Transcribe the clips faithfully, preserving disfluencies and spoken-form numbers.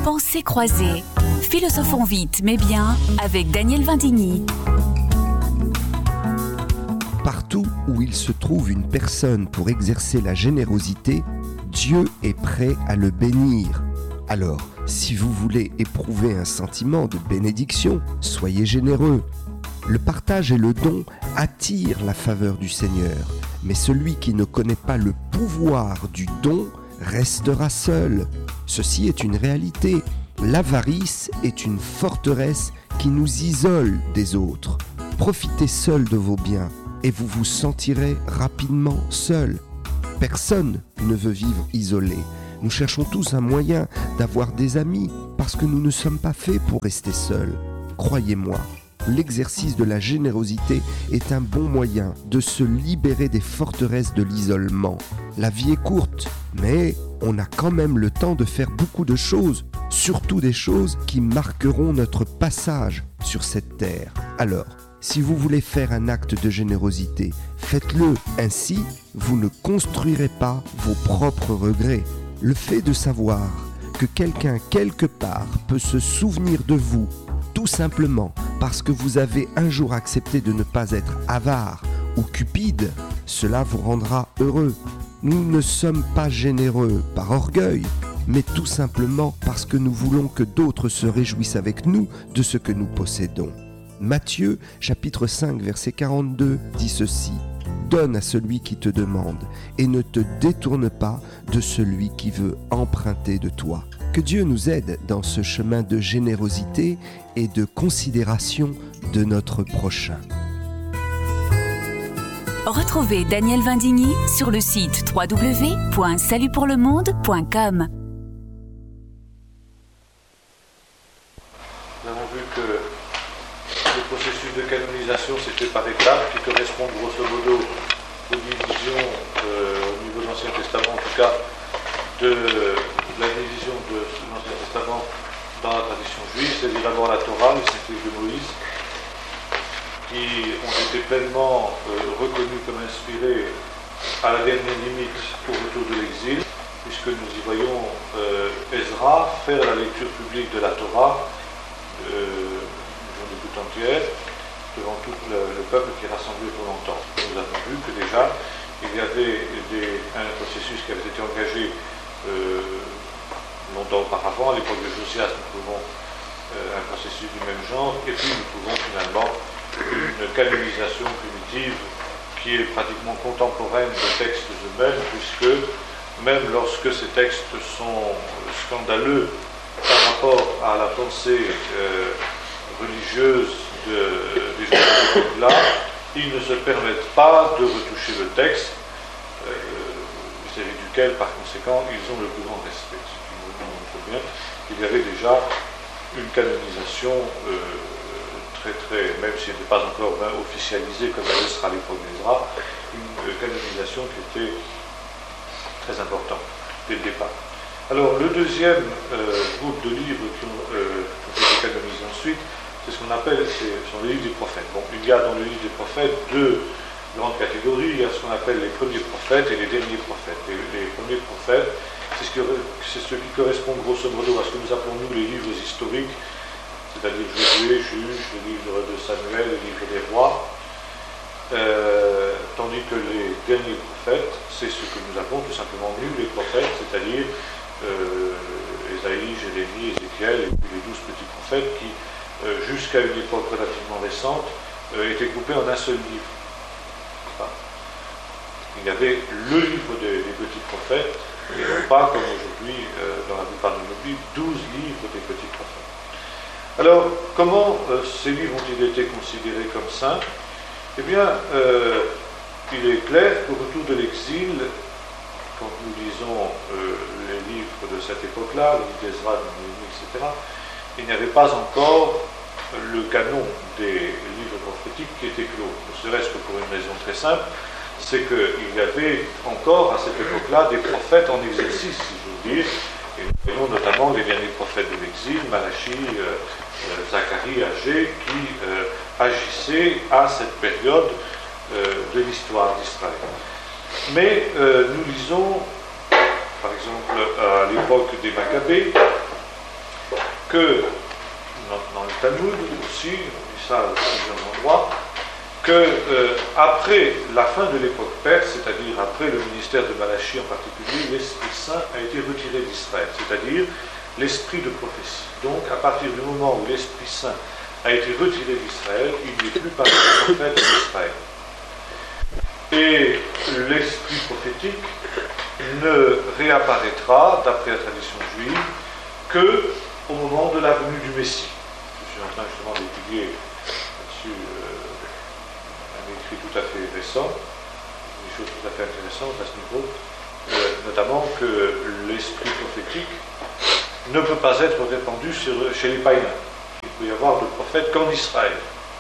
Pensées croisées. Philosophons vite mais bien avec Daniel Vindigny. Partout où il se trouve une personne pour exercer la générosité, Dieu est prêt à le bénir. Alors, si vous voulez éprouver un sentiment de bénédiction, soyez généreux. Le partage et le don attirent la faveur du Seigneur, mais celui qui ne connaît pas le pouvoir du don restera seul. Ceci est une réalité. L'avarice est une forteresse qui nous isole des autres. Profitez seul de vos biens et vous vous sentirez rapidement seul. Personne ne veut vivre isolé. Nous cherchons tous un moyen d'avoir des amis parce que nous ne sommes pas faits pour rester seuls. Croyez-moi, l'exercice de la générosité est un bon moyen de se libérer des forteresses de l'isolement. La vie est courte, mais on a quand même le temps de faire beaucoup de choses, surtout des choses qui marqueront notre passage sur cette terre. Alors, si vous voulez faire un acte de générosité, faites-le. Ainsi, vous ne construirez pas vos propres regrets. Le fait de savoir que quelqu'un quelque part peut se souvenir de vous, tout simplement parce que vous avez un jour accepté de ne pas être avare ou cupide, cela vous rendra heureux. Nous ne sommes pas généreux par orgueil, mais tout simplement parce que nous voulons que d'autres se réjouissent avec nous de ce que nous possédons. Matthieu, chapitre cinq, verset quarante-deux, dit ceci. « Donne à celui qui te demande et ne te détourne pas de celui qui veut emprunter de toi. » Que Dieu nous aide dans ce chemin de générosité et de considération de notre prochain. Retrouvez Daniel Vindigny sur le site w w w point salut pour le monde point com. Nous avons vu que le processus de canonisation s'est fait par étapes qui correspondent grosso modo aux divisions euh, au niveau de l'Ancien Testament, en tout cas de la division de l'Ancien Testament dans la tradition juive, c'est-à-dire d'abord la Torah, les cinq livres de Moïse, qui ont été pleinement euh, reconnus comme inspirés à la dernière limite au retour de l'exil, puisque nous y voyons euh, Ezra faire la lecture publique de la Torah euh, une journée toute entière devant tout le, le peuple qui est rassemblé pour longtemps. Nous avons vu que déjà il y avait des, un processus qui avait été engagé euh, longtemps auparavant, à l'époque de Josias, nous trouvons euh, un processus du même genre, et puis nous trouvons finalement une canonisation primitive qui est pratiquement contemporaine des textes eux-mêmes, puisque même lorsque ces textes sont scandaleux par rapport à la pensée euh, religieuse de, des gens de cette époque-là, ils ne se permettent pas de retoucher le texte, euh, vis-à-vis duquel, par conséquent, ils ont le plus grand respect. Ce qui nous montre bien qu'il y avait déjà une canonisation euh, très très, même si elle n'est pas encore ben, officialisée comme elle sera à l'époque d'Ezra, une canonisation qui était très importante dès le départ. Alors le deuxième euh, groupe de livres qui ont, euh, qui ont été canonisés ensuite, c'est ce qu'on appelle, ce sont les livres des prophètes. Bon, il y a dans le livre des prophètes deux grandes catégories. Il y a ce qu'on appelle les premiers prophètes et les derniers prophètes. Les, les premiers prophètes, c'est ce, c'est ce qui correspond grosso modo à ce que nous appelons nous les livres historiques, c'est-à-dire Josué, Juge, le livre de Samuel, le livre des rois, euh, tandis que les derniers prophètes, c'est ce que nous appelons tout simplement nous les prophètes, c'est-à-dire euh, Ésaïe, Jérémie, Ézéchiel et puis les douze petits prophètes qui, euh, jusqu'à une époque relativement récente, euh, étaient groupés en un seul livre. Il y avait le livre des, des petits prophètes, et non pas, comme aujourd'hui, euh, dans la plupart de nos Bibles, douze livres des petits prophètes. Alors, comment euh, ces livres ont-ils été considérés comme saints? Eh bien, euh, il est clair qu'au retour de l'exil, quand nous lisons euh, les livres de cette époque-là, le livre d'Ezra, de Néhémie, et cetera, il n'y avait pas encore le canon des livres prophétiques qui était clos, ne serait-ce que pour une raison très simple, c'est qu'il y avait encore à cette époque-là des prophètes en exercice, si j'ose dire, et nous voyons notamment les derniers prophètes de l'exil, Malachie, euh, euh, Zacharie, Agé, qui euh, agissaient à cette période euh, de l'histoire d'Israël. Mais euh, nous lisons, par exemple, à l'époque des Maccabées, que, dans, dans le Talmud aussi, on dit ça à plusieurs endroits, que euh, après la fin de l'époque perse, c'est-à-dire après le ministère de Malachi en particulier, l'Esprit Saint a été retiré d'Israël, c'est-à-dire l'esprit de prophétie. Donc, à partir du moment où l'Esprit Saint a été retiré d'Israël, il n'est plus parmi les prophètes d'Israël. Et l'esprit prophétique ne réapparaîtra, d'après la tradition juive, que au moment de la venue du Messie. Je suis en train justement d'étudier là-dessus euh, un écrit tout à fait récent, des choses tout à fait intéressantes à ce niveau, euh, notamment que l'esprit prophétique ne peut pas être répandu sur, chez les païens. Il peut y avoir de prophètes qu'en Israël.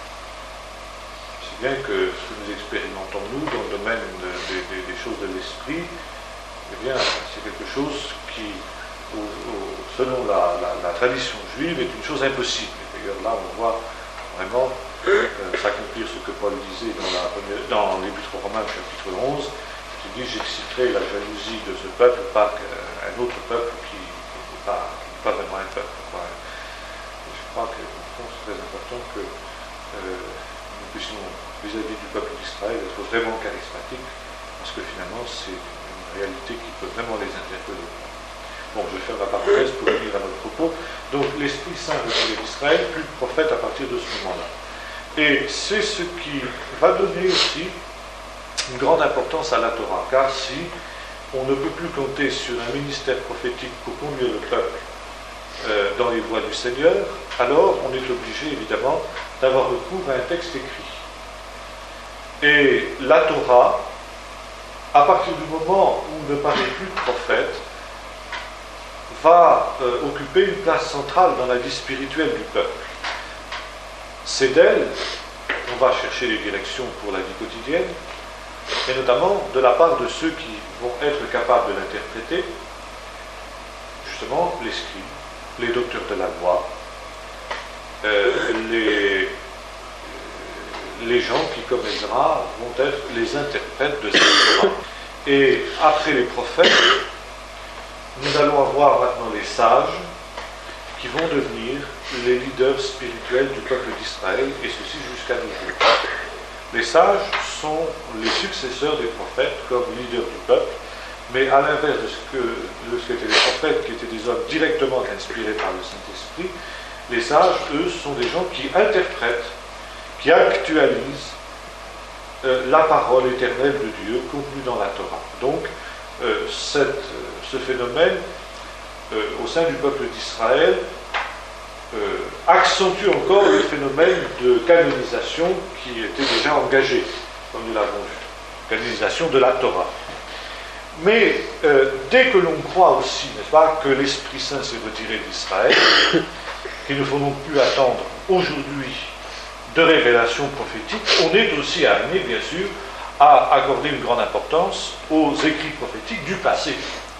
Si bien que ce que nous expérimentons, nous, dans le domaine de, de, de, des choses de l'esprit, eh bien, c'est quelque chose qui, au, au, selon la, la, la tradition juive, est une chose impossible. D'ailleurs, là, on voit vraiment euh, s'accomplir ce que Paul disait dans, la, dans l'Épître aux Romains, chapitre onze, qui dit « J'exciterai la jalousie de ce peuple par un autre peuple qui n'est pas, pas vraiment un peuple. » Je crois que c'est très important que euh, nous puissions, vis-à-vis du peuple d'Israël, être vraiment charismatiques, parce que finalement, c'est une réalité qui peut vraiment les interpeller. Bon, je vais faire la parenthèse pour venir à notre propos. Donc, l'Esprit Saint retiré d'Israël, plus de prophète à partir de ce moment-là. Et c'est ce qui va donner aussi une grande importance à la Torah, car si on ne peut plus compter sur un ministère prophétique pour conduire le peuple euh, dans les voies du Seigneur, alors on est obligé évidemment d'avoir recours à un texte écrit. Et la Torah, à partir du moment où ne paraît plus de prophète, va euh, occuper une place centrale dans la vie spirituelle du peuple. C'est d'elle qu'on va chercher les directions pour la vie quotidienne, et notamment de la part de ceux qui vont être capables de l'interpréter, justement les scribes, les docteurs de la loi, euh, les, les gens qui, comme Ezra, vont être les interprètes de cette Torah. Et après les prophètes, nous allons avoir maintenant les sages qui vont devenir les leaders spirituels du peuple d'Israël, et ceci jusqu'à nos jours. Les sages sont les successeurs des prophètes comme leaders du peuple, mais à l'inverse de ce que, de ce qu'étaient les prophètes, qui étaient des hommes directement inspirés par le Saint-Esprit, les sages, eux, sont des gens qui interprètent, qui actualisent euh, la parole éternelle de Dieu contenue dans la Torah. Donc, euh, cette, euh, ce phénomène, euh, au sein du peuple d'Israël, euh, accentue encore le phénomène de canonisation qui était déjà engagé, comme nous l'avons vu. Canonisation de la Torah. Mais euh, dès que l'on croit aussi, n'est-ce pas, que l'Esprit Saint s'est retiré d'Israël, qu'il ne faut non plus attendre aujourd'hui de révélations prophétiques, on est aussi amené, bien sûr, à accorder une grande importance aux écrits prophétiques du passé.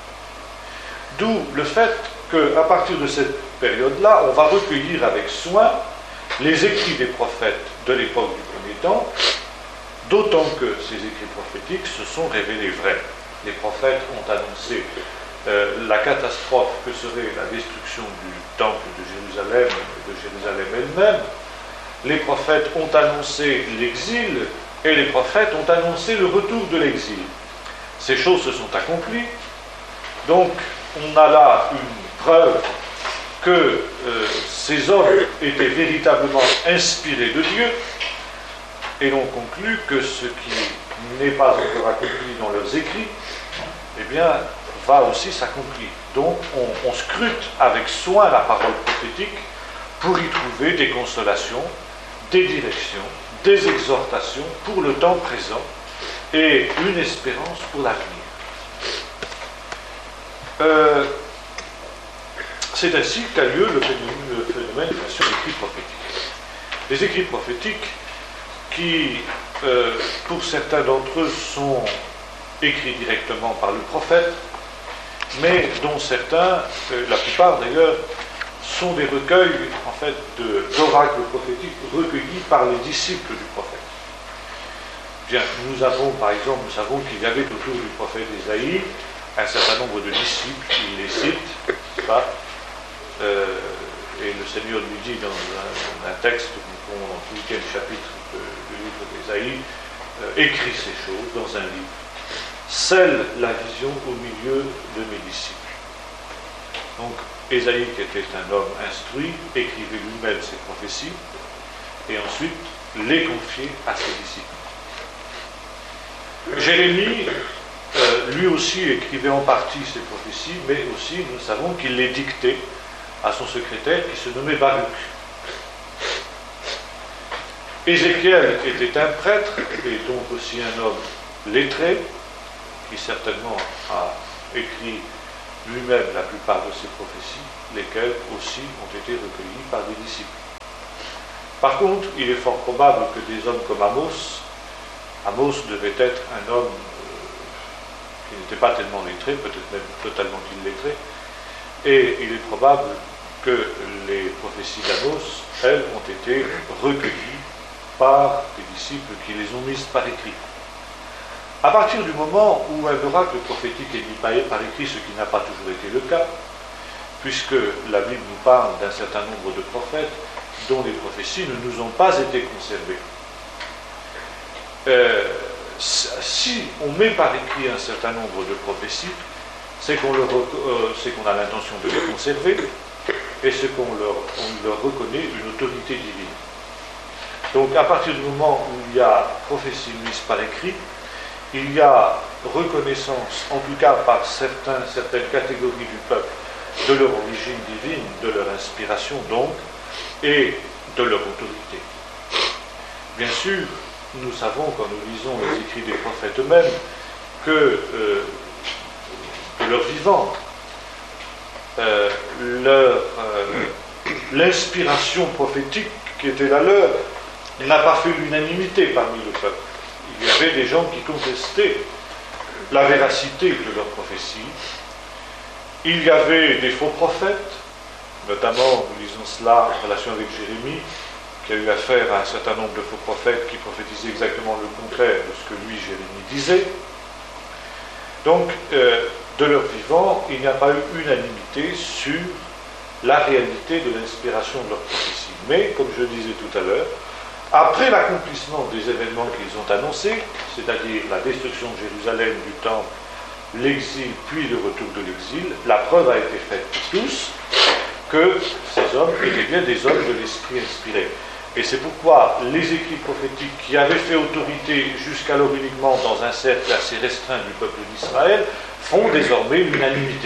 D'où le fait qu'à partir de cette période-là, on va recueillir avec soin les écrits des prophètes de l'époque du premier temps, d'autant que ces écrits prophétiques se sont révélés vrais. Les prophètes ont annoncé euh, la catastrophe que serait la destruction du temple de Jérusalem et de Jérusalem elle-même. Les prophètes ont annoncé l'exil et les prophètes ont annoncé le retour de l'exil. Ces choses se sont accomplies. Donc, on a là une preuve que euh, ces hommes étaient véritablement inspirés de Dieu, et l'on conclut que ce qui n'est pas encore accompli dans leurs écrits, eh bien, va aussi s'accomplir. Donc, on, on scrute avec soin la parole prophétique pour y trouver des consolations, des directions, des exhortations pour le temps présent et une espérance pour l'avenir. Euh, c'est ainsi qu'a lieu le phénomène, le phénomène de l'écrit prophétique. Les écrits prophétiques qui, euh, pour certains d'entre eux, sont écrits directement par le prophète, mais dont certains, euh, la plupart d'ailleurs, sont des recueils en fait de, d'oracles prophétiques recueillis par les disciples du prophète. Bien, nous avons par exemple, nous savons qu'il y avait autour du prophète Ésaïe un certain nombre de disciples, il les cite, pas, euh, et le Seigneur lui dit dans un, un texte que nous trouvons dans le huitième chapitre de, du livre d'Ésaïe, euh, écris ces choses dans un livre, scelle la vision au milieu de mes disciples. Donc, Ésaïe, qui était un homme instruit, écrivait lui-même ses prophéties, et ensuite les confiait à ses disciples. Jérémie, euh, lui aussi, écrivait en partie ses prophéties, mais aussi, nous savons qu'il les dictait à son secrétaire qui se nommait Baruch. Ézéchiel était un prêtre, et donc aussi un homme lettré, qui certainement a écrit lui-même la plupart de ses prophéties, lesquelles aussi ont été recueillies par des disciples. Par contre, il est fort probable que des hommes comme Amos, Amos devait être un homme euh, qui n'était pas tellement lettré, peut-être même totalement illettré, et il est probable que les prophéties d'Amos, elles, ont été recueillies par des disciples qui les ont mises par écrit. À partir du moment où un oracle prophétique est mis par écrit, ce qui n'a pas toujours été le cas, puisque la Bible nous parle d'un certain nombre de prophètes dont les prophéties ne nous ont pas été conservées. Euh, si on met par écrit un certain nombre de prophéties, c'est qu'on leur, euh, c'est qu'on a l'intention de les conserver, et c'est qu'on leur, on leur reconnaît une autorité divine. Donc à partir du moment où il y a prophétie mise par écrit, il y a reconnaissance, en tout cas par certains, certaines catégories du peuple, de leur origine divine, de leur inspiration donc, et de leur autorité. Bien sûr, nous savons, quand nous lisons les écrits des prophètes eux-mêmes, que euh, de leur vivant, euh, leur, euh, l'inspiration prophétique qui était la leur n'a pas fait l'unanimité parmi le peuple. Il y avait des gens qui contestaient la véracité de leurs prophéties. Il y avait des faux prophètes, notamment, nous lisons cela en relation avec Jérémie, qui a eu affaire à un certain nombre de faux prophètes qui prophétisaient exactement le contraire de ce que lui, Jérémie, disait. Donc, euh, de leur vivant, il n'y a pas eu unanimité sur la réalité de l'inspiration de leurs prophéties. Mais, comme je disais tout à l'heure, après l'accomplissement des événements qu'ils ont annoncés, c'est-à-dire la destruction de Jérusalem, du temple, l'exil, puis le retour de l'exil, la preuve a été faite pour tous que ces hommes étaient bien des hommes de l'esprit inspiré. Et c'est pourquoi les écrits prophétiques qui avaient fait autorité jusqu'alors uniquement dans un cercle assez restreint du peuple d'Israël font désormais l'unanimité.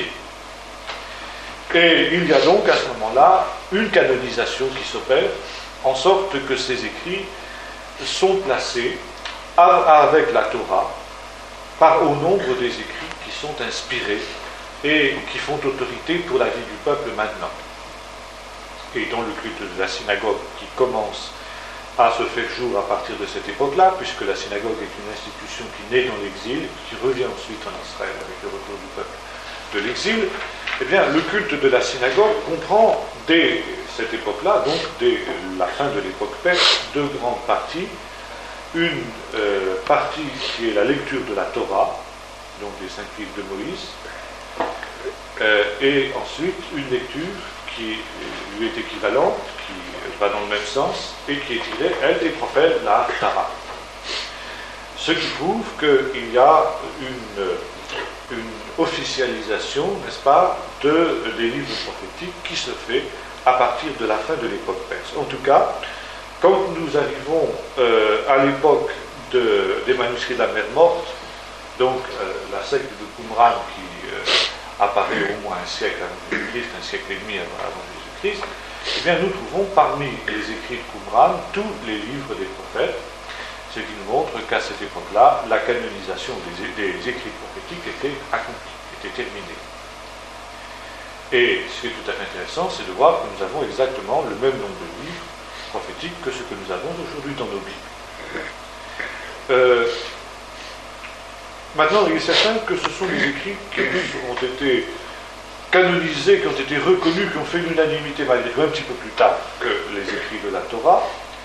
Et il y a donc à ce moment-là une canonisation qui s'opère, en sorte que ces écrits sont placés avec la Torah par au nombre des écrits qui sont inspirés et qui font autorité pour la vie du peuple maintenant. Et dans le culte de la synagogue qui commence à se faire jour à partir de cette époque-là, puisque la synagogue est une institution qui naît dans l'exil, qui revient ensuite en Israël avec le retour du peuple de l'exil, eh bien, le culte de la synagogue comprend dès cette époque-là, donc dès la fin de l'époque perse, deux grandes parties. Une euh, partie qui est la lecture de la Torah, donc des cinq livres de Moïse, euh, et ensuite une lecture qui lui est équivalente, qui va dans le même sens, et qui est tirée, elle, des prophètes, la Haftarah. Ce qui prouve qu'il y a une, une officialisation, n'est-ce pas, de, des livres prophétiques qui se fait à partir de la fin de l'époque perse. En tout cas, quand nous arrivons euh, à l'époque de, des manuscrits de la mer morte, donc euh, la secte de Qumran qui euh, apparaît au moins un siècle avant Jésus-Christ, un siècle et demi avant, avant Jésus-Christ, eh bien nous trouvons parmi les écrits de Qumran tous les livres des prophètes, ce qui nous montre qu'à cette époque-là, la canonisation des, des écrits prophétiques était accomplie, était terminée. Et ce qui est tout à fait intéressant, c'est de voir que nous avons exactement le même nombre de livres prophétiques que ce que nous avons aujourd'hui dans nos Bibles. Euh, maintenant, il est certain que ce sont des écrits qui ont été canonisés, qui ont été reconnus, qui ont fait l'unanimité malgré tout un petit peu plus tard que les écrits de la Torah.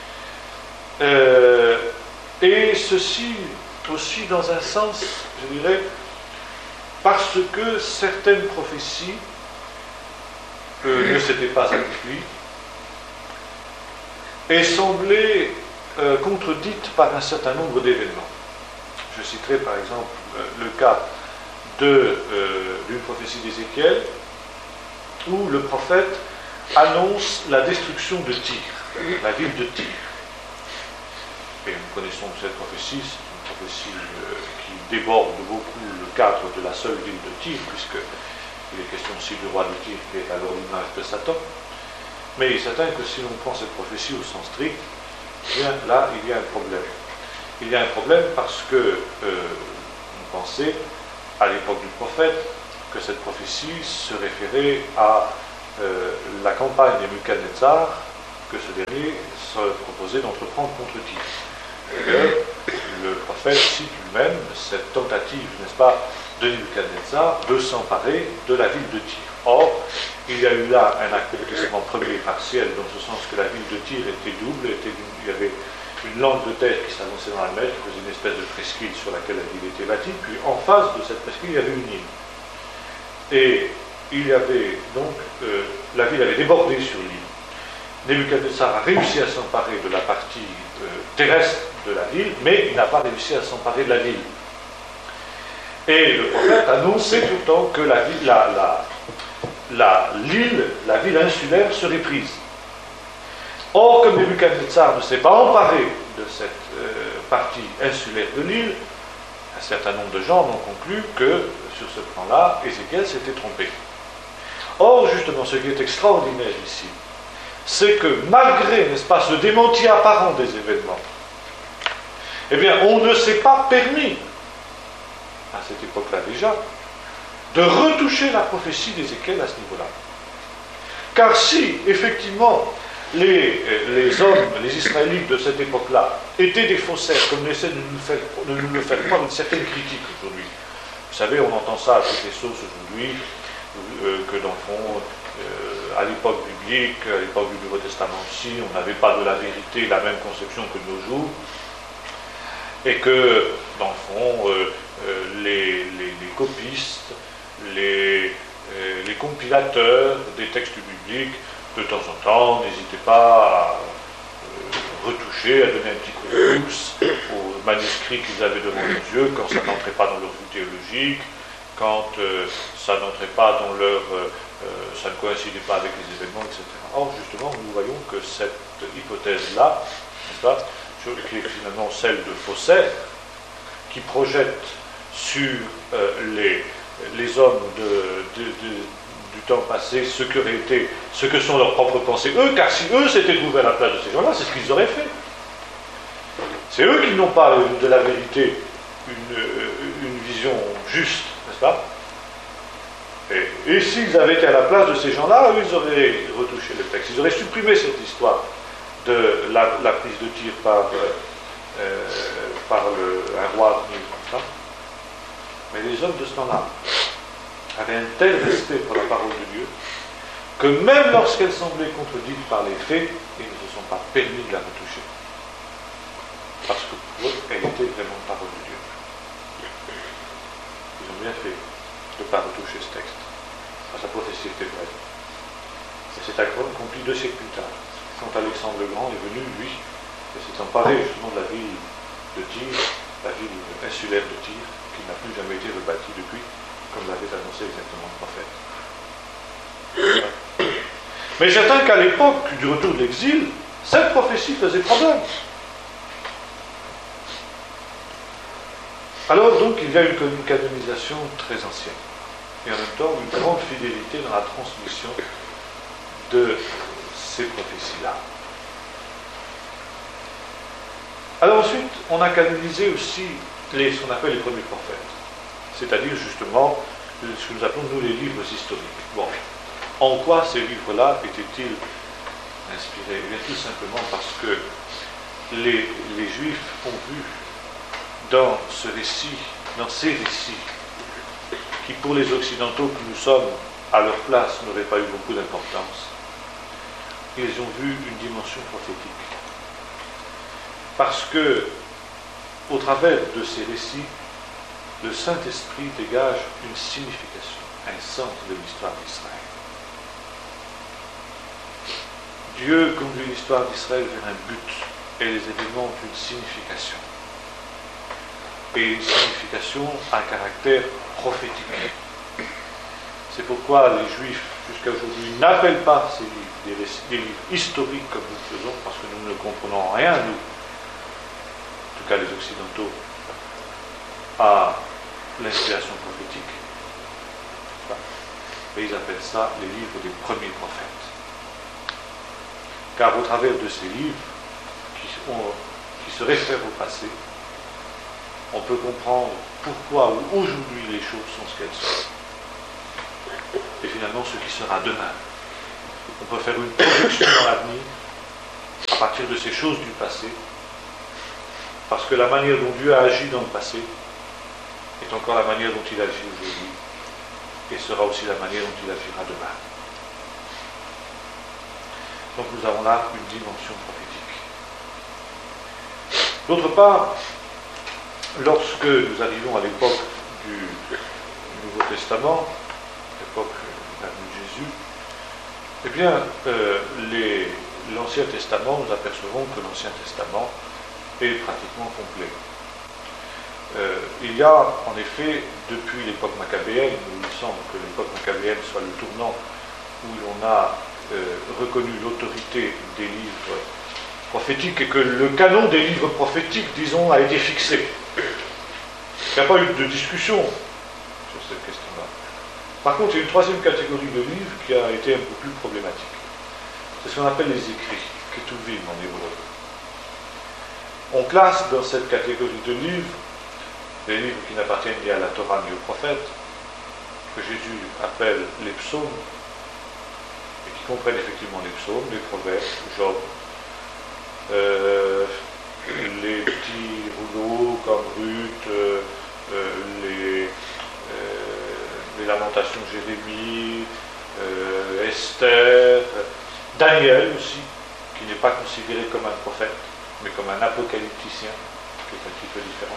Euh, et ceci aussi dans un sens, je dirais, parce que certaines prophéties euh, ne s'étaient pas accomplies est semblée euh, contredite par un certain nombre d'événements. Je citerai par exemple euh, le cas de, euh, d'une prophétie d'Ézéchiel, où le prophète annonce la destruction de Tyr, la ville de Tyr. Et nous connaissons cette prophétie, c'est une prophétie euh, qui déborde beaucoup le cadre de la seule ville de Tyr, puisqu'il est question aussi du roi de Tyr, qui est alors l'image de Satan. Mais il est certain que si l'on prend cette prophétie au sens strict, bien là, il y a un problème. Il y a un problème parce que euh, on pensait, à l'époque du prophète, que cette prophétie se référait à euh, la campagne de Nebuchadnezzar que ce dernier se proposait d'entreprendre contre Tyr. D'ailleurs, le prophète cite lui-même cette tentative, n'est-ce pas, de Nebuchadnezzar de s'emparer de la ville de Tyr. Or, il y a eu là un accomplissement premier partiel, dans ce sens que la ville de Tyr était double, était, il y avait une langue de terre qui s'avançait dans la mer, qui faisait une espèce de presqu'île sur laquelle la ville était bâtie, puis en face de cette presqu'île, il y avait une île. Et il y avait donc, euh, la ville avait débordé sur l'île. Nebuchadnezzar a réussi à s'emparer de la partie euh, terrestre de la ville, mais il n'a pas réussi à s'emparer de la ville. Et le prophète annonçait tout le temps que la ville, la, la, la, l'île, la ville insulaire serait prise. Or, comme Nebuchadnezzar ne s'est pas emparé de cette euh, partie insulaire de l'île, un certain nombre de gens ont conclu que, sur ce plan-là, Ézéchiel s'était trompé. Or, justement, ce qui est extraordinaire ici, c'est que malgré, n'est-ce pas, ce démenti apparent des événements, eh bien, on ne s'est pas permis, à cette époque-là déjà, de retoucher la prophétie d'Ézéchiel à ce niveau-là. Car si, effectivement, les, les hommes, les Israélites de cette époque-là, étaient des faussaires, comme on essaie de nous faire, de nous le faire croire une certaine critique aujourd'hui. Vous savez, on entend ça à toutes les sauces aujourd'hui, euh, que dans le fond, euh, à l'époque biblique, à l'époque du Nouveau Testament aussi, on n'avait pas de la vérité la même conception que de nos jours, et que, dans le fond, euh, euh, les, les, les copistes, les, euh, les compilateurs des textes bibliques, de temps en temps, n'hésitez pas à euh, retoucher, à donner un petit coup de pouce aux manuscrits qu'ils avaient devant leurs yeux, quand ça n'entrait pas dans leur vue théologique, quand euh, ça n'entrait pas dans leur... Euh, euh, ça ne coïncidait pas avec les événements, et cetera. Or, justement, nous voyons que cette hypothèse-là, n'est-ce pas, qui est finalement celle de faussaires, qui projette sur euh, les, les hommes de... de, de du temps passé, ce que, été, ce que sont leurs propres pensées, eux, car si eux s'étaient trouvés à la place de ces gens-là, c'est ce qu'ils auraient fait. C'est eux qui n'ont pas de la vérité une, une vision juste, n'est-ce pas? Et, et s'ils avaient été à la place de ces gens-là, eux, ils auraient retouché le texte. Ils auraient supprimé cette histoire de la, la prise de tir par, euh, par le, un roi comme ça. Mais les hommes de ce temps-là avaient un tel respect pour la parole de Dieu que même lorsqu'elle semblait contredite par les faits, ils ne se sont pas permis de la retoucher. Parce que pour eux, elle était vraiment parole de Dieu. Ils ont bien fait de ne pas retoucher ce texte. Parce que la prophétie était vraie. Et c'est accompli deux siècles plus tard. Quand Alexandre le Grand est venu, lui, et s'est emparé justement de la ville de Tyr, la ville insulaire de Tyr, qui n'a plus jamais été rebâtie depuis, comme l'avait annoncé exactement le prophète. Mais c'est certain qu'à l'époque du retour de l'exil, cette prophétie faisait problème. Alors donc il y a une canonisation très ancienne, et en même temps une grande fidélité dans la transmission de ces prophéties-là. Alors ensuite, on a canonisé aussi les, ce qu'on appelle les premiers prophètes. C'est-à-dire justement ce que nous appelons nous les livres historiques. Bon, en quoi ces livres-là étaient-ils inspirés? Eh bien, tout simplement parce que les, les Juifs ont vu dans ce récit, dans ces récits, qui pour les Occidentaux que nous sommes à leur place n'auraient pas eu beaucoup d'importance, ils ont vu une dimension prophétique. Parce que, au travers de ces récits, le Saint-Esprit dégage une signification, un sens de l'histoire d'Israël. Dieu conduit l'histoire d'Israël vers un but, et les événements ont une signification. Et une signification à caractère prophétique. C'est pourquoi les Juifs, jusqu'à aujourd'hui, n'appellent pas ces livres des, récits, des livres historiques comme nous le faisons, parce que nous ne comprenons rien, nous, en tout cas les Occidentaux, à l'inspiration prophétique. Mais ils appellent ça les livres des premiers prophètes. Car au travers de ces livres, qui, ont, qui se réfèrent au passé, on peut comprendre pourquoi aujourd'hui les choses sont ce qu'elles sont. Et finalement ce qui sera demain. On peut faire une projection dans l'avenir à partir de ces choses du passé, parce que la manière dont Dieu a agi dans le passé est encore la manière dont il agit aujourd'hui, et sera aussi la manière dont il agira demain. Donc nous avons là une dimension prophétique. D'autre part, lorsque nous arrivons à l'époque du Nouveau Testament, l'époque de la venue de Jésus, eh bien, euh, les, l'Ancien Testament, nous apercevons que l'Ancien Testament est pratiquement complet. Euh, il y a, en effet, depuis l'époque maccabéenne, il me semble que l'époque maccabéenne soit le tournant où l'on a euh, reconnu l'autorité des livres prophétiques et que le canon des livres prophétiques, disons, a été fixé. Il n'y a pas eu de discussion sur cette question-là. Par contre, il y a une troisième catégorie de livres qui a été un peu plus problématique. C'est ce qu'on appelle les écrits, ketuvim en hébreu. On classe dans cette catégorie de livres les livres qui n'appartiennent ni à la Torah ni aux prophètes, que Jésus appelle les psaumes, et qui comprennent effectivement les psaumes, les proverbes, Job, euh, les petits rouleaux comme Ruth, euh, euh, les, euh, les lamentations de Jérémie, euh, Esther, Daniel aussi, qui n'est pas considéré comme un prophète, mais comme un apocalypticien, qui est un petit peu différent.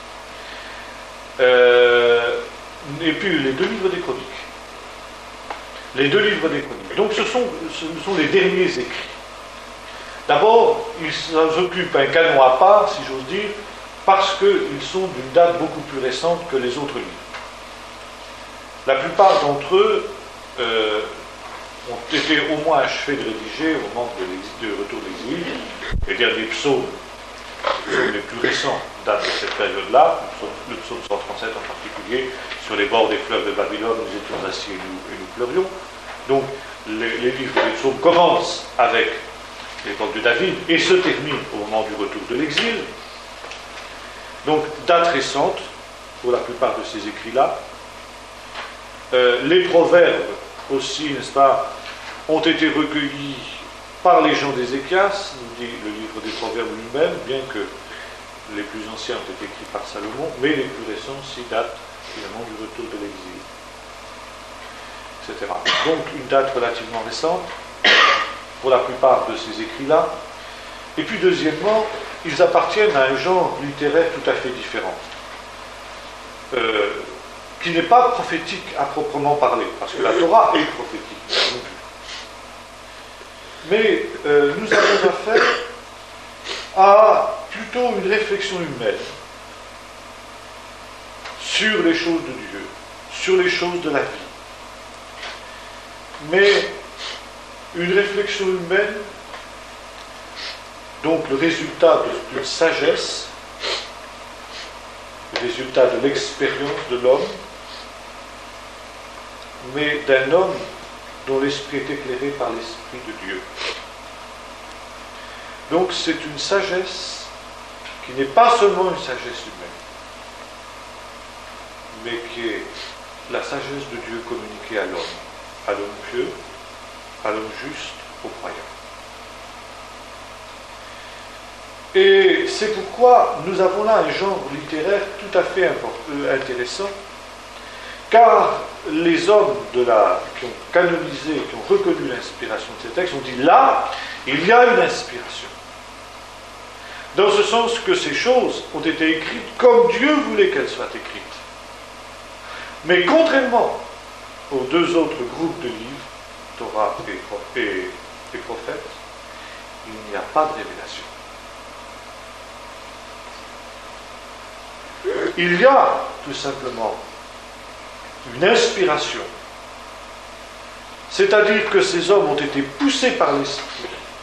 Euh, et puis les deux livres des chroniques. Les deux livres des chroniques. Donc ce sont, ce sont les derniers écrits. D'abord, ils occupent un canon à part, si j'ose dire, parce qu'ils sont d'une date beaucoup plus récente que les autres livres. La plupart d'entre eux euh, ont été au moins achevés de rédiger au moment de, de retour de l'exil. Les derniers psaumes, les psaumes les plus récents, datent de cette période-là, le psaume cent trente-sept en particulier, sur les bords des fleuves de Babylone, nous étions assis et nous, et nous pleurions. Donc, les, les livres des psaumes commencent avec l'époque de David et se terminent au moment du retour de l'exil. Donc, date récente pour la plupart de ces écrits-là. Euh, les proverbes aussi, n'est-ce pas, ont été recueillis par les gens d'Ézéchias, nous dit le livre des Proverbes lui-même, bien que les plus anciens ont été écrits par Salomon, mais les plus récents aussi datent finalement du retour de l'exil, et cetera. Donc une date relativement récente pour la plupart de ces écrits-là. Et puis deuxièmement, ils appartiennent à un genre littéraire tout à fait différent, euh, qui n'est pas prophétique à proprement parler, parce que la Torah est prophétique, nous l'avons vu. Mais euh, nous avons affaire à plutôt une réflexion humaine sur les choses de Dieu, sur les choses de la vie. Mais une réflexion humaine, donc le résultat d'une sagesse, le résultat de l'expérience de l'homme, mais d'un homme dont l'esprit est éclairé par l'Esprit de Dieu. Donc c'est une sagesse qui n'est pas seulement une sagesse humaine, mais qui est la sagesse de Dieu communiquée à l'homme, à l'homme pieux, à l'homme juste, au croyant. Et c'est pourquoi nous avons là un genre littéraire tout à fait intéressant, car les hommes de la, qui ont canonisé, qui ont reconnu l'inspiration de ces textes, ont dit là, il y a une inspiration. Dans ce sens que ces choses ont été écrites comme Dieu voulait qu'elles soient écrites. Mais contrairement aux deux autres groupes de livres, Torah et, et, et prophètes, il n'y a pas de révélation. Il y a tout simplement une inspiration. C'est-à-dire que ces hommes ont été poussés par l'Esprit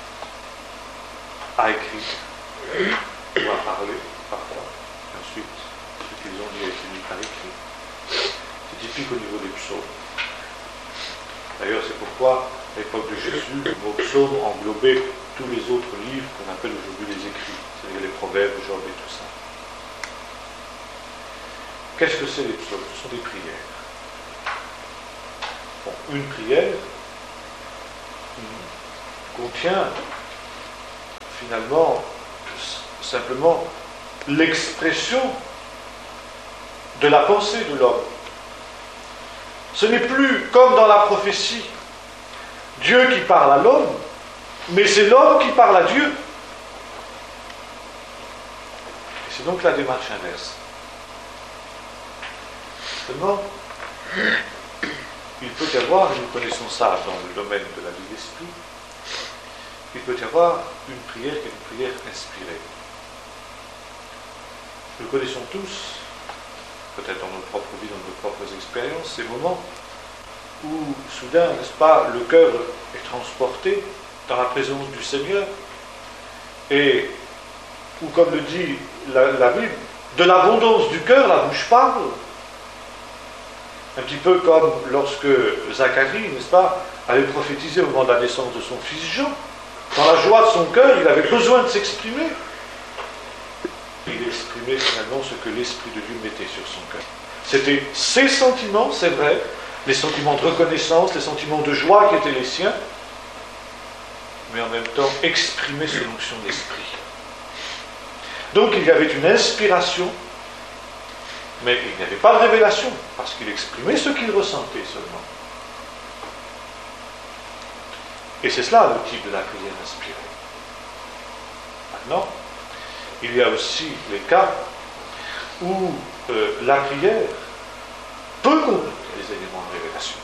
à écrire, ou à parler, parfois. Et ensuite, ce qu'ils ont dit a été mis par écrit. C'est typique au niveau des psaumes. D'ailleurs, c'est pourquoi, à l'époque de Jésus, le mot psaume englobait tous les autres livres qu'on appelle aujourd'hui les écrits, c'est-à-dire les proverbes, Job et tout ça. Qu'est-ce que c'est les psaumes? Ce sont des prières. Bon, une prière contient finalement simplement l'expression de la pensée de l'homme. Ce n'est plus comme dans la prophétie, Dieu qui parle à l'homme, mais c'est l'homme qui parle à Dieu. Et c'est donc la démarche inverse. Seulement, il peut y avoir, et nous connaissons ça dans le domaine de la vie d'esprit, il peut y avoir une prière qui est une prière inspirée. Nous connaissons tous, peut-être dans notre propre vie, dans nos propres expériences, ces moments où, soudain, n'est-ce pas, le cœur est transporté dans la présence du Seigneur, et où, comme le dit la, la Bible, de l'abondance du cœur, la bouche parle. Un petit peu comme lorsque Zacharie, n'est-ce pas, avait prophétisé au moment de la naissance de son fils Jean. Dans la joie de son cœur, il avait besoin de s'exprimer. Il exprimait finalement ce que l'Esprit de Dieu mettait sur son cœur. C'était ses sentiments, c'est vrai, les sentiments de reconnaissance, les sentiments de joie qui étaient les siens, mais en même temps exprimer sous l'onction d'esprit. Donc il y avait une inspiration, mais il n'y avait pas de révélation, parce qu'il exprimait ce qu'il ressentait seulement. Et c'est cela le type de la prière inspirée. Maintenant, il y a aussi les cas où euh, la prière peut contenir des éléments de révélation.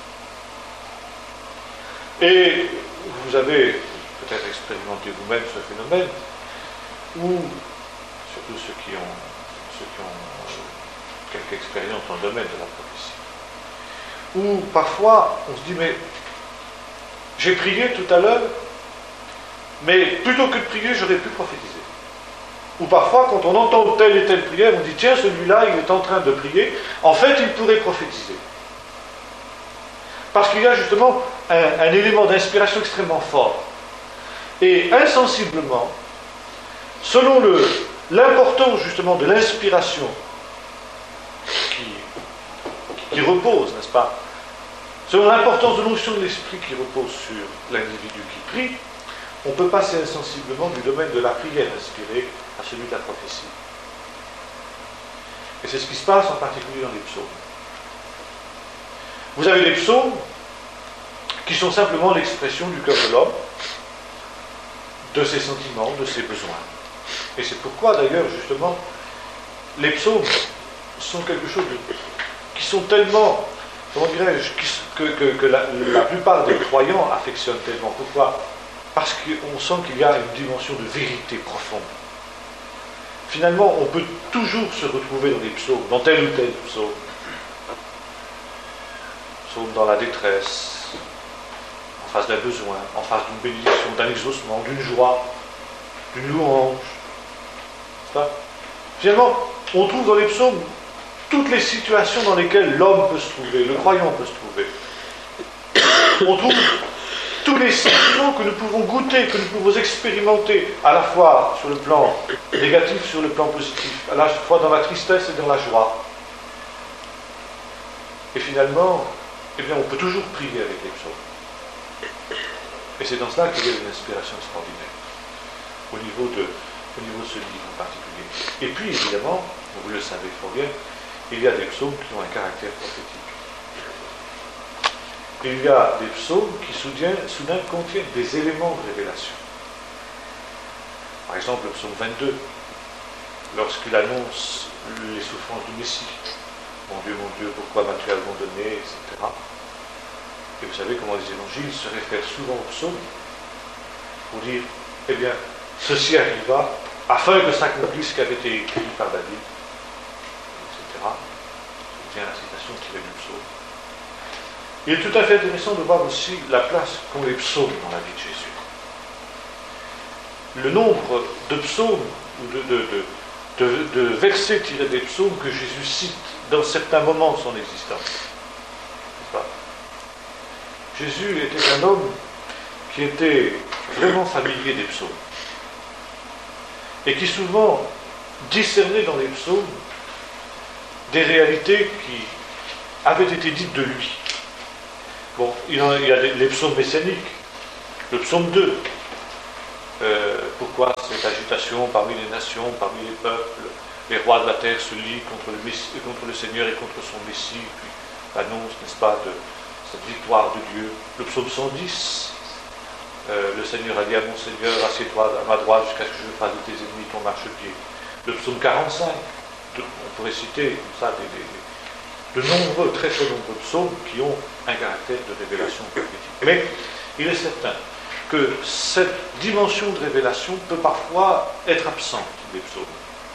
Et vous avez peut-être expérimenté vous-même ce phénomène, où, surtout ceux qui ont, ceux qui ont euh, quelque expérience dans le domaine de la prophétie, où parfois on se dit, mais j'ai prié tout à l'heure, mais plutôt que de prier, j'aurais pu prophétiser. Ou parfois, quand on entend telle et telle prière, on dit, tiens, celui-là, il est en train de prier, en fait, il pourrait prophétiser. Parce qu'il y a justement un, un élément d'inspiration extrêmement fort. Et insensiblement, selon le, l'importance justement de l'inspiration qui, qui repose, n'est-ce pas, selon l'importance de l'onction de l'esprit qui repose sur l'individu qui prie, on peut passer insensiblement du domaine de la prière inspirée à celui de la prophétie. Et c'est ce qui se passe en particulier dans les psaumes. Vous avez des psaumes qui sont simplement l'expression du cœur de l'homme, de ses sentiments, de ses besoins. Et c'est pourquoi d'ailleurs, justement, les psaumes sont quelque chose de, qui sont tellement, comment dirais-je, que, que, que la, la plupart des croyants affectionnent tellement. Pourquoi ? Parce qu'on sent qu'il y a une dimension de vérité profonde. Finalement, on peut toujours se retrouver dans des psaumes, dans tel ou tel psaume. Psaume dans la détresse, en face d'un besoin, en face d'une bénédiction, d'un exaucement, d'une joie, d'une louange. C'est ça ? Finalement, on trouve dans les psaumes toutes les situations dans lesquelles l'homme peut se trouver, le croyant peut se trouver. On trouve tous les sentiments que nous pouvons goûter, que nous pouvons expérimenter, à la fois sur le plan négatif, sur le plan positif, à la fois dans la tristesse et dans la joie. Et finalement, eh bien, on peut toujours prier avec les psaumes. Et c'est dans cela qu'il y a une inspiration extraordinaire, au niveau de, au niveau de ce livre en particulier. Et puis, évidemment, vous le savez fort bien, il y a des psaumes qui ont un caractère prophétique. Et il y a des psaumes qui soudain, soudain contiennent des éléments de révélation. Par exemple, le psaume vingt-deux, lorsqu'il annonce les souffrances du Messie. Mon Dieu, mon Dieu, pourquoi m'as-tu abandonné, et cetera. Et vous savez comment les évangiles se réfèrent souvent au psaume pour dire eh bien, ceci arriva afin que s'accomplisse ce qui avait été écrit par David, et cetera. C'est bien la citation tirée du psaume. Il est tout à fait intéressant de voir aussi la place qu'ont les psaumes dans la vie de Jésus. Le nombre de psaumes, ou de, de, de, de, de versets tirés des psaumes que Jésus cite dans certains moments de son existence. N'est-ce pas ? Jésus était un homme qui était vraiment familier des psaumes et qui souvent discernait dans les psaumes des réalités qui avaient été dites de lui. Bon, il y a les psaumes messianiques, le psaume deux. Euh, pourquoi cette agitation parmi les nations, parmi les peuples, les rois de la terre se lient contre le, Messie, contre le Seigneur et contre son Messie, puis l'annonce, n'est-ce pas, de cette victoire de Dieu. Le psaume cent dix, euh, le Seigneur a dit à mon Seigneur, assieds-toi à ma droite jusqu'à ce que je fasse de tes ennemis ton marchepied. Le psaume quarante-cinq, de, on pourrait citer comme ça des, des, de nombreux, très très nombreux psaumes qui ont un caractère de révélation prophétique. Mais il est certain que cette dimension de révélation peut parfois être absente des psaumes.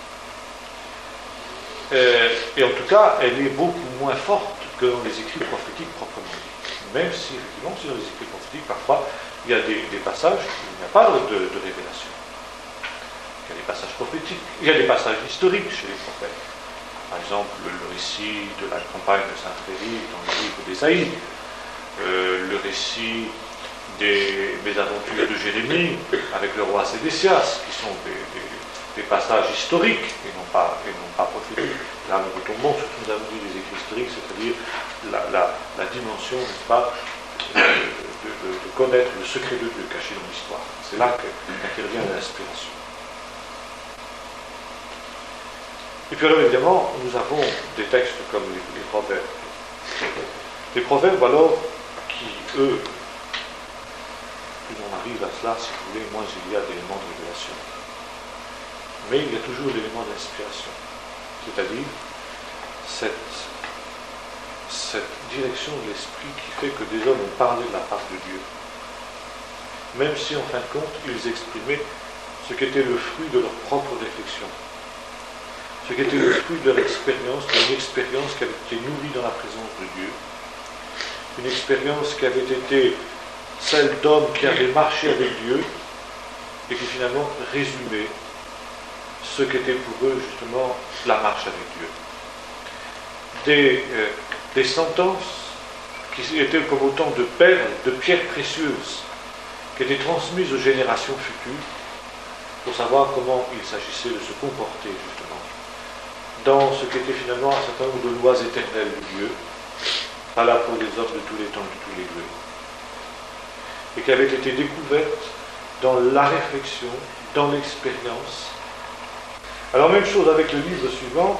Euh, et en tout cas, elle est beaucoup moins forte que dans les écrits prophétiques proprement dit. Même si, effectivement, si dans les écrits prophétiques, parfois, il y a des, des passages où il n'y a pas de, de, de révélation. Il y a des passages prophétiques, il y a des passages historiques chez les prophètes. Par exemple, le, le récit de la campagne de Saint-Frédéric dans le livre d'Ésaïe, euh, le récit des mésaventures de Jérémie avec le roi Sédécias, qui sont des, des, des passages historiques et non pas, et non pas prophétiques. Là, nous retombons sur ce que nous avons dit des écrits historiques, c'est-à-dire la, la, la dimension, n'est-ce pas, de, de, de, de connaître le secret de Dieu caché dans l'histoire. C'est là qu'intervient l'inspiration. Et puis alors, évidemment, nous avons des textes comme les, les proverbes. Les proverbes, alors, qui, eux, plus on arrive à cela, si vous voulez, moins il y a d'éléments de révélation. Mais il y a toujours l'élément d'inspiration. C'est-à-dire cette, cette direction de l'esprit qui fait que des hommes ont parlé de la part de Dieu. Même si, en fin de compte, ils exprimaient ce qu'était le fruit de leur propre réflexion. Ce qui était le fruit de leur expérience, une expérience qui avait été nourrie dans la présence de Dieu. Une expérience qui avait été celle d'hommes qui avaient marché avec Dieu et qui finalement résumait ce qu'était pour eux justement la marche avec Dieu. Des, euh, des sentences qui étaient comme autant de perles, de pierres précieuses qui étaient transmises aux générations futures pour savoir comment il s'agissait de se comporter justement dans ce qui était finalement un certain nombre de lois éternelles de Dieu, pas là pour les hommes de tous les temps, de tous les lieux, et qui avait été découverte dans la réflexion, dans l'expérience. Alors même chose avec le livre suivant,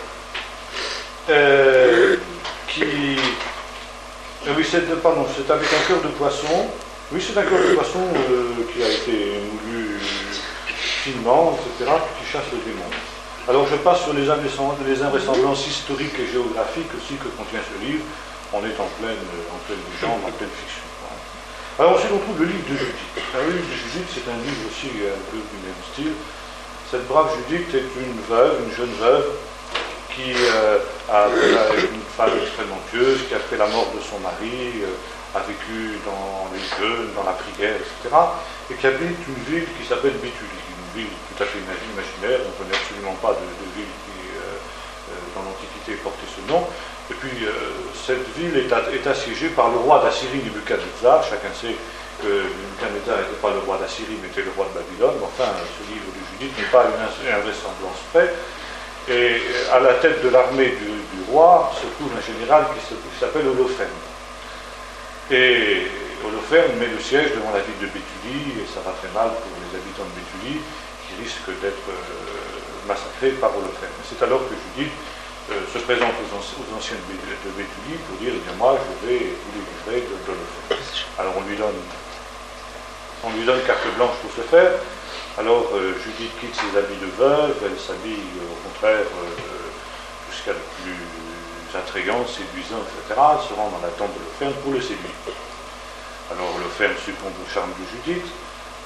euh, qui... Euh, oui, c'est, pardon, c'est avec un cœur de poisson. Oui, c'est un cœur de poisson euh, qui a été moulu finement, et cetera, qui chasse le démon. Alors je passe sur les invraisemblances historiques et géographiques aussi que contient ce livre. On est en pleine, en pleine légende, en pleine fiction. Alors ensuite on trouve le livre de Judith. Le livre de Judith, c'est un livre aussi un peu du même style. Cette brave Judith est une veuve, une jeune veuve, qui euh, a, est une femme extrêmement pieuse, qui après la mort de son mari euh, a vécu dans les jeûnes, dans la prière, et cetera, et qui habite une ville qui s'appelle Béthulie. Ville tout à fait imaginaire, on ne connaît absolument pas de, de ville qui, euh, dans l'Antiquité, portait ce nom. Et puis, euh, cette ville est, à, est assiégée par le roi d'Assyrie, Nebuchadnezzar. Chacun sait que Nebuchadnezzar n'était pas le roi d'Assyrie, mais était le roi de Babylone. Enfin, ce livre de Judith n'est pas une invraisemblance près. Et à la tête de l'armée du, du roi se trouve un général qui, se, qui s'appelle Holoferne. Et Holoferne met le siège devant la ville de Béthulie, et ça va très mal pour les habitants de Béthulie, qui risquent d'être euh, massacrés par Holoferne. C'est alors que Judith euh, se présente aux, anci- aux anciens de, Bé- de Béthulie pour dire, eh bien moi je vais vous délivrer de, d'Holoferne. Alors on lui donne, on lui donne carte blanche pour ce faire. Alors euh, Judith quitte ses habits de veuve, elle s'habille euh, au contraire euh, tout ce qu'il y a de plus attrayant, séduisant, et cetera. Elle se rend dans la tente d'Holoferne pour le séduire. Alors Holoferne succombe au charme de Judith,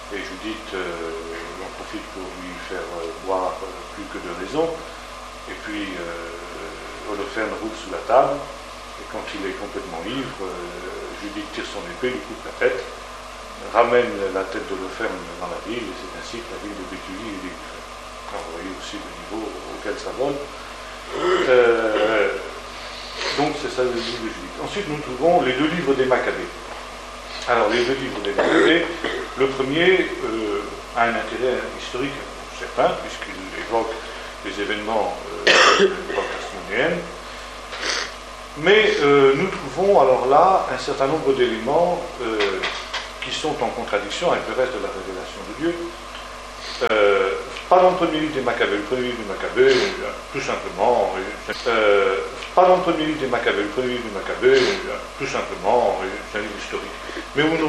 Et Judith euh, en profite pour lui faire euh, boire euh, plus que de raison. Et puis euh, Holoferne roule sous la table. Et quand il est complètement ivre, euh, Judith tire son épée, lui coupe la tête, ramène la tête d'Holoferne dans la ville, et c'est ainsi que la ville de Béthulie est délivrée. Alors vous voyez aussi le niveau auquel ça vole. Euh, donc c'est ça le livre de Judith. Ensuite nous trouvons les deux livres des Maccabées. Alors les deux livres des Maccabées, le premier euh, a un intérêt historique certain, puisqu'il évoque les événements euh, de l'époque hasmonéenne. Mais euh, nous trouvons alors là un certain nombre d'éléments euh, qui sont en contradiction avec le reste de la révélation de Dieu. Euh, pas dans le premier livre des Maccabées. Le premier livre des Maccabées, euh, tout simplement, euh, pas dans le premier livre des Maccabées. Le premier livre des Maccabées, euh, tout simplement, c'est un livre historique. Mais où nous